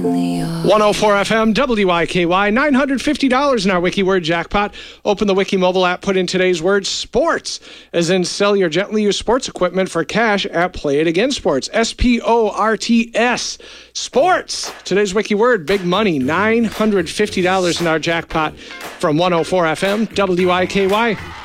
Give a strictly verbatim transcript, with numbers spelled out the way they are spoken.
one oh four F M, W I K Y, nine hundred fifty dollars in our Wiki Word jackpot. Open the Wiki mobile app, put in today's word sports, as in sell your gently used sports equipment for cash at Play It Again Sports. S P O R T S. Sports. Today's Wiki Word, big money, nine hundred fifty dollars in our jackpot from one oh four F M, W I K Y.